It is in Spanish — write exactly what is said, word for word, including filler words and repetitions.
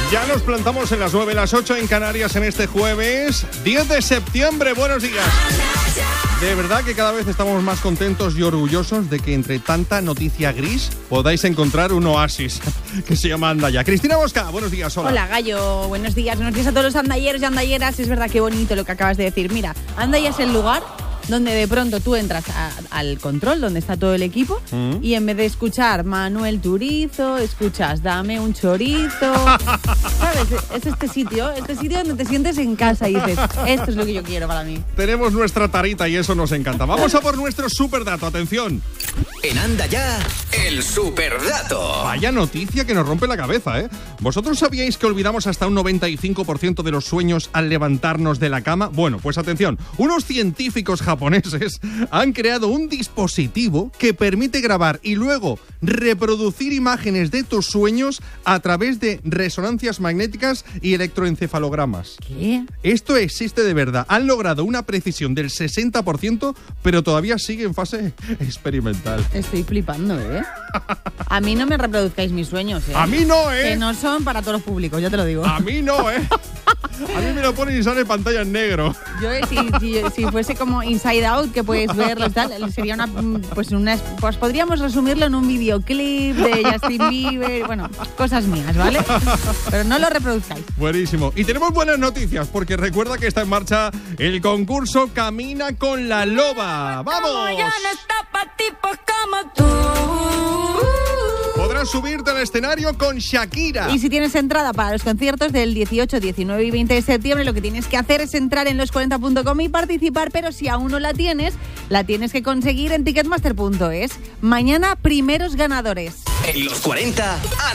Ya nos plantamos en las nueve, las ocho en Canarias en este jueves diez de septiembre. Buenos días. De verdad que cada vez estamos más contentos y orgullosos de que entre tanta noticia gris podáis encontrar un oasis que se llama Anda Ya. Cristina Bosca, buenos días. Hola. Hola, Gallo. Buenos días. Buenos días a todos los andalleros y andalleras. Es verdad que bonito lo que acabas de decir. Mira, Anda Ya es el lugar donde de pronto tú entras a, al control, donde está todo el equipo, mm. y en vez de escuchar Manuel Turizo, escuchas Dame un chorizo. ¿Sabes? Es este sitio, este sitio donde te sientes en casa y dices, esto es lo que yo quiero para mí. Tenemos nuestra tarita y eso nos encanta. Vamos a por nuestro superdato. Atención. En Anda Ya, el superdato. Vaya noticia que nos rompe la cabeza, ¿eh? ¿Vosotros sabíais que olvidamos hasta un noventa y cinco por ciento de los sueños al levantarnos de la cama? Bueno, pues atención. Unos científicos japoneses japoneses han creado un dispositivo que permite grabar y luego reproducir imágenes de tus sueños a través de resonancias magnéticas y electroencefalogramas. ¿Qué? Esto existe de verdad. Han logrado una precisión del sesenta por ciento, pero todavía sigue en fase experimental. Estoy flipando, ¿eh? A mí no me reproduzcáis mis sueños, ¿eh? A mí no, ¿eh? Que no son para todos los públicos, ya te lo digo. A mí no, ¿eh? A mí me lo ponen y sale pantalla en negro. Yo, si, si, si fuese como Inside Out, que puedes verlo y tal, sería una, pues una, pues podríamos resumirlo en un videoclip de Justin Bieber, bueno, cosas mías, ¿vale? Pero no lo reproduzcáis. Buenísimo. Y tenemos buenas noticias, porque recuerda que está en marcha el concurso Camina con la Loba. ¡Vamos! Podrás subirte al escenario con Shakira. Y si tienes entrada para los conciertos del dieciocho, diecinueve y veinte de septiembre, lo que tienes que hacer es entrar en los cuarenta punto com y participar, pero si aún no la tienes, la tienes que conseguir en ticketmaster punto es. Mañana, primeros ganadores. En los cuarenta,